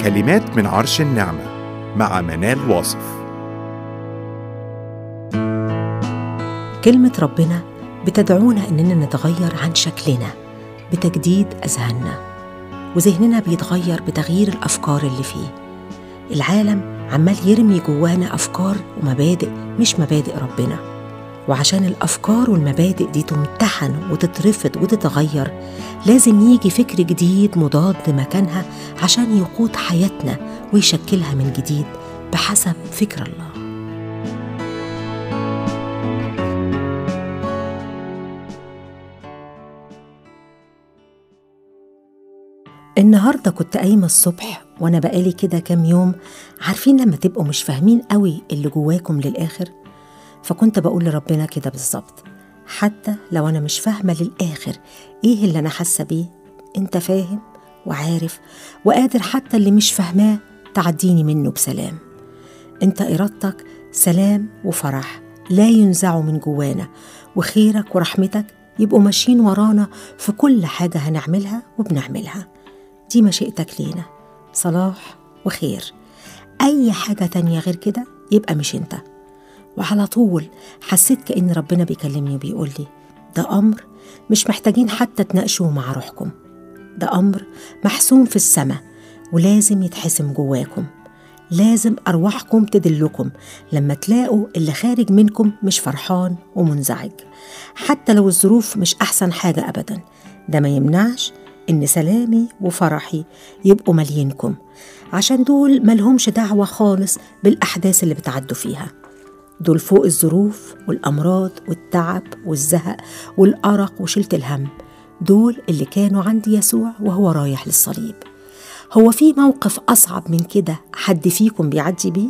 كلمات من عرش النعمة مع منال واصف. كلمة ربنا بتدعونا إننا نتغير عن شكلنا بتجديد أذهاننا، وذهننا بيتغير بتغيير الأفكار اللي فيه. العالم عمال يرمي جوانا أفكار ومبادئ مش مبادئ ربنا، وعشان الأفكار والمبادئ دي تمتحن وتترفض وتتغير لازم يجي فكر جديد مضاد مكانها عشان يقود حياتنا ويشكلها من جديد بحسب فكر الله. النهاردة كنت قايمة الصبح وأنا بقالي كده كام يوم، عارفين لما تبقوا مش فاهمين قوي اللي جواكم للآخر؟ فكنت بقول لربنا كده بالظبط، حتى لو أنا مش فاهمة للآخر إيه اللي أنا حاسة بيه، أنت فاهم وعارف وقادر حتى اللي مش فاهماه تعديني منه بسلام. أنت إرادتك سلام وفرح لا ينزعوا من جوانا، وخيرك ورحمتك يبقوا ماشيين ورانا في كل حاجة هنعملها وبنعملها. دي مشيئتك لينا، صلاح وخير. أي حاجة تانية غير كده يبقى مش أنت. وعلى طول حسيت كأن ربنا بيكلمني وبيقول لي ده أمر مش محتاجين حتى تناقشوه مع روحكم، ده أمر محسوم في السماء ولازم يتحسم جواكم. لازم أرواحكم تدلكم لما تلاقوا اللي خارج منكم مش فرحان ومنزعج، حتى لو الظروف مش أحسن حاجة أبدا. ده ما يمنعش إن سلامي وفرحي يبقوا مليينكم، عشان دول ملهمش دعوة خالص بالأحداث اللي بتعدوا فيها. دول فوق الظروف والأمراض والتعب والزهق والأرق وشلة الهم. دول اللي كانوا عند يسوع وهو رايح للصليب. هو في موقف أصعب من كده حد فيكم بيعدي بيه؟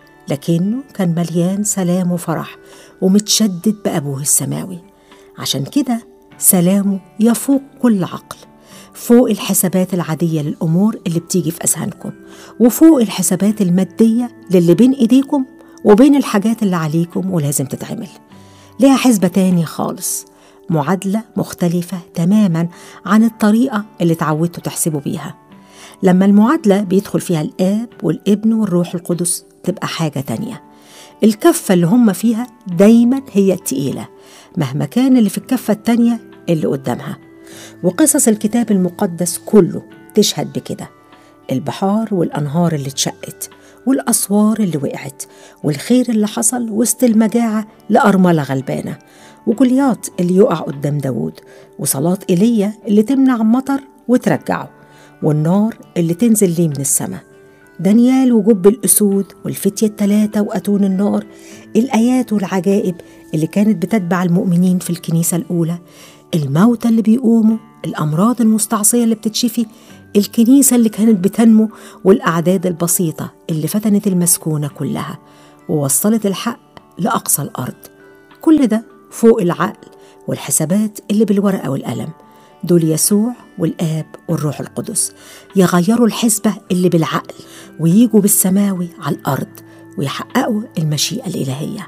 لكنه كان مليان سلام وفرح ومتشدد بأبوه السماوي. عشان كده سلامه يفوق كل عقل، فوق الحسابات العادية للأمور اللي بتيجي في أذهانكم، وفوق الحسابات المادية للي بين إيديكم وبين الحاجات اللي عليكم ولازم تتعمل. ليها حسبة تاني خالص، معادلة مختلفة تماما عن الطريقة اللي تعودتوا تحسبوا بيها. لما المعادلة بيدخل فيها الآب والابن والروح القدس تبقى حاجة تانية. الكفة اللي هم فيها دايما هي التقيلة مهما كان اللي في الكفة التانية اللي قدامها. وقصص الكتاب المقدس كله تشهد بكده، البحار والأنهار اللي اتشقت والأسوار اللي وقعت، والخير اللي حصل وسط المجاعة لأرملة غلبانة، وجولياط اللي يقع قدام داود، وصلاة إيليا اللي تمنع مطر وترجعه، والنار اللي تنزل ليه من السماء، دانيال وجب الأسود والفتية الثلاثة وأتون النار، الآيات والعجائب اللي كانت بتتبع المؤمنين في الكنيسة الأولى، الموتى اللي بيقوموا، الأمراض المستعصية اللي بتتشفي، الكنيسة اللي كانت بتنمو، والأعداد البسيطة اللي فتنت المسكونة كلها ووصلت الحق لأقصى الأرض. كل ده فوق العقل والحسابات اللي بالورقة والقلم. دول يسوع والآب والروح القدس يغيروا الحسبة اللي بالعقل وييجوا بالسماوي على الأرض ويحققوا المشيئة الإلهية.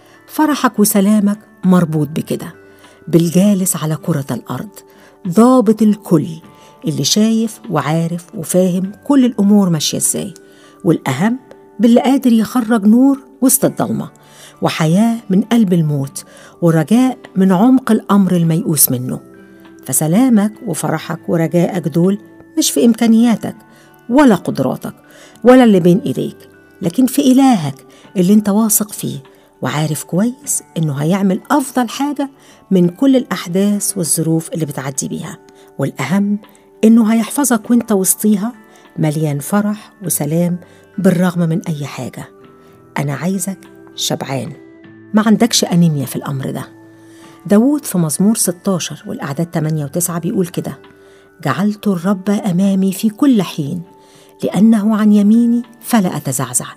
فرحك وسلامك مربوط بكده، بالجالس على كرة الأرض، ضابط الكل اللي شايف وعارف وفاهم كل الأمور ماشية ازاي، والأهم باللي قادر يخرج نور وسط الضلمة، وحياة من قلب الموت، ورجاء من عمق الأمر الميؤوس منه. فسلامك وفرحك ورجائك دول مش في إمكانياتك ولا قدراتك ولا اللي بين إيديك، لكن في إلهك اللي انت واثق فيه وعارف كويس إنه هيعمل أفضل حاجة من كل الأحداث والظروف اللي بتعدي بيها. والأهم إنه هيحفظك وانت وسطيها مليان فرح وسلام بالرغم من أي حاجة. أنا عايزك شبعان، ما عندكش أنيميا في الأمر ده. داود في مزمور 16 والأعداد 8 و9 بيقول كده: جعلت الرب أمامي في كل حين، لأنه عن يميني فلا أتزعزع،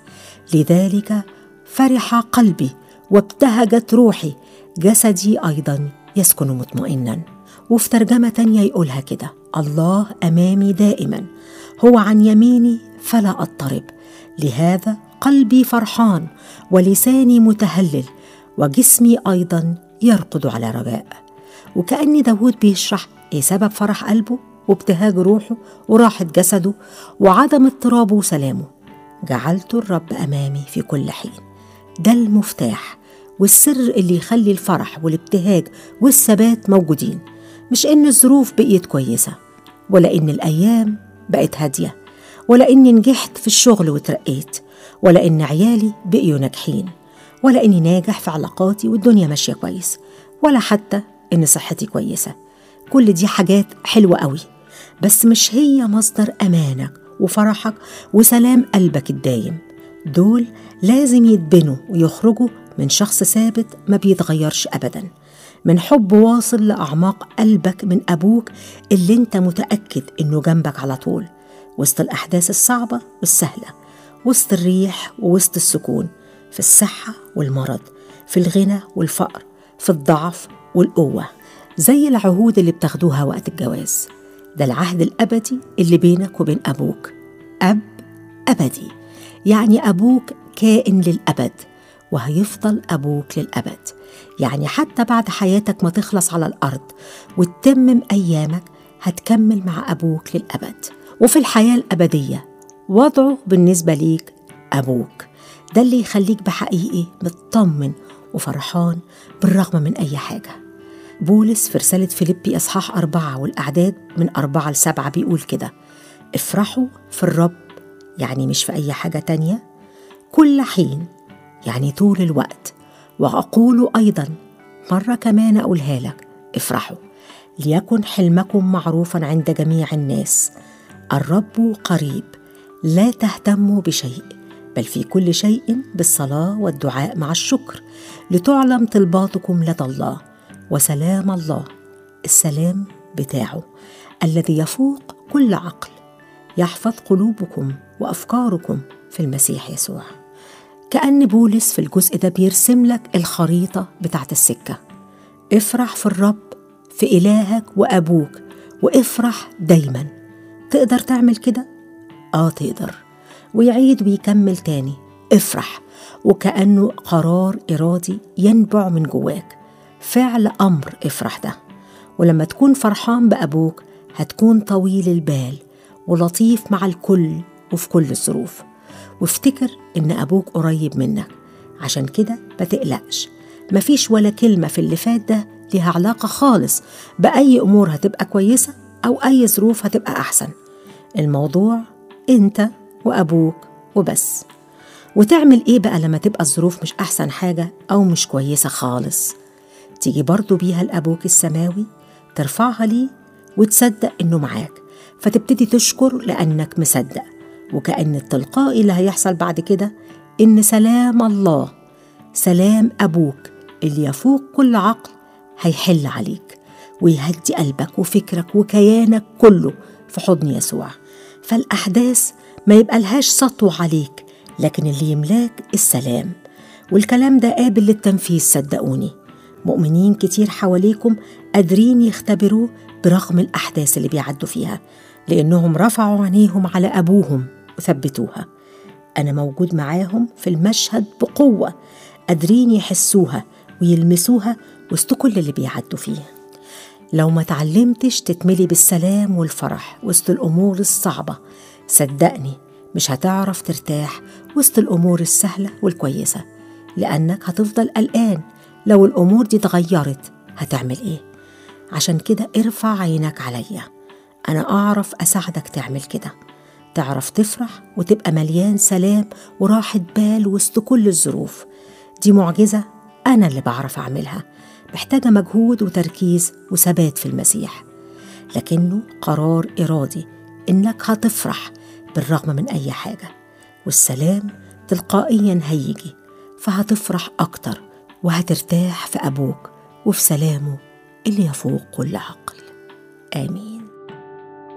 لذلك فرح قلبي وابتهجت روحي، جسدي أيضا يسكن مطمئنا. وفي ترجمة تانية يقولها كده: الله أمامي دائما، هو عن يميني فلا أضطرب، لهذا قلبي فرحان ولساني متهلل وجسمي أيضا يرقد على رجاء. وكأن داود بيشرح إيه سبب فرح قلبه وابتهاج روحه وراحة جسده وعدم اضطرابه وسلامه. جعلت الرب أمامي في كل حين. ده المفتاح والسر اللي يخلي الفرح والابتهاج والثبات موجودين، مش إن الظروف بقيت كويسة، ولا إن الأيام بقت هادية، ولا إني نجحت في الشغل وترقيت، ولا إن عيالي بقيوا ناجحين، ولا إني ناجح في علاقاتي والدنيا ماشية كويس، ولا حتى إن صحتي كويسة. كل دي حاجات حلوة قوي، بس مش هي مصدر أمانك وفرحك وسلام قلبك الدايم. دول لازم يتبنوا ويخرجوا من شخص ثابت ما بيتغيرش أبدا، من حب واصل لأعماق قلبك من أبوك اللي انت متأكد إنه جنبك على طول، وسط الأحداث الصعبة والسهلة، وسط الريح ووسط السكون، في الصحة والمرض، في الغنى والفقر، في الضعف والقوة، زي العهود اللي بتاخدوها وقت الجواز. ده العهد الأبدي اللي بينك وبين أبوك. أب أبدي، يعني أبوك كائن للأبد، وهيفضل أبوك للأبد. يعني حتى بعد حياتك ما تخلص على الأرض وتتمم أيامك، هتكمل مع أبوك للأبد. وفي الحياة الأبدية وضعه بالنسبة ليك أبوك. ده اللي يخليك بحقيقي مطمن وفرحان بالرغم من أي حاجة. بولس في رسالة فيليبي أصحاح 4 والأعداد من 4 ل7 بيقول كده: افرحوا في الرب، يعني مش في أي حاجة تانية، كل حين، يعني طول الوقت. وأقول أيضا مرة كمان أقولها لك: افرحوا، ليكن حلمكم معروفا عند جميع الناس، الرب قريب، لا تهتموا بشيء، بل في كل شيء بالصلاة والدعاء مع الشكر لتعلم طلباتكم لدى الله، وسلام الله، السلام بتاعه الذي يفوق كل عقل، يحفظ قلوبكم وأفكاركم في المسيح يسوع. كأن بولس في الجزء ده بيرسم لك الخريطة بتاعت السكة. افرح في الرب، في إلهك وأبوك، وافرح دايما. تقدر تعمل كده؟ تقدر. ويعيد ويكمل تاني: افرح، وكأنه قرار إرادي ينبع من جواك، فعل أمر افرح ده. ولما تكون فرحان بأبوك هتكون طويل البال ولطيف مع الكل وفي كل الظروف. وافتكر إن أبوك قريب منك، عشان كده ما تقلقش. مفيش ولا كلمة في اللي فات ده ليها علاقة خالص بأي أمور هتبقى كويسة أو أي ظروف هتبقى أحسن. الموضوع أنت وأبوك وبس. وتعمل إيه بقى لما تبقى الظروف مش أحسن حاجة أو مش كويسة خالص؟ تيجي برضو بيها لأبوك السماوي، ترفعها ليه وتصدق إنه معاك، فتبتدي تشكر لأنك مصدق. وكأن التلقائي اللي هيحصل بعد كده إن سلام الله، سلام أبوك اللي يفوق كل عقل، هيحل عليك ويهدي قلبك وفكرك وكيانك كله في حضن يسوع. فالأحداث ما يبقى لهاش سطوة عليك، لكن اللي يملاك السلام. والكلام ده قابل للتنفيذ، صدقوني. مؤمنين كتير حواليكم قادرين يختبروه برغم الأحداث اللي بيعدوا فيها، لأنهم رفعوا عينيهم على أبوهم وثبتوها. أنا موجود معاهم في المشهد بقوة، قادرين يحسوها ويلمسوها وسط كل اللي بيعدوا فيه. لو ما تعلمتش تتملي بالسلام والفرح وسط الأمور الصعبة، صدقني مش هتعرف ترتاح وسط الأمور السهلة والكويسة، لأنك هتفضل قلقان. لو الأمور دي اتغيرت هتعمل إيه؟ عشان كده ارفع عينك عليا، أنا أعرف أساعدك تعمل كده، تعرف تفرح وتبقى مليان سلام وراحة بال وسط كل الظروف. دي معجزة أنا اللي بعرف أعملها، محتاجة مجهود وتركيز وثبات في المسيح، لكنه قرار إرادي إنك هتفرح بالرغم من أي حاجة، والسلام تلقائيا هيجي، فهتفرح أكتر وهترتاح في أبوك وفي سلامه اللي يفوق كل عقل. آمين.